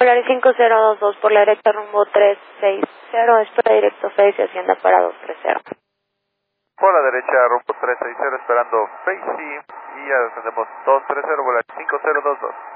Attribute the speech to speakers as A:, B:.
A: Volaris 5022 por la derecha rumbo 360, espera directo Face y Hacienda para 230.
B: Por la derecha rumbo 360 esperando Face y ya ascendemos 230, Volaris 5022.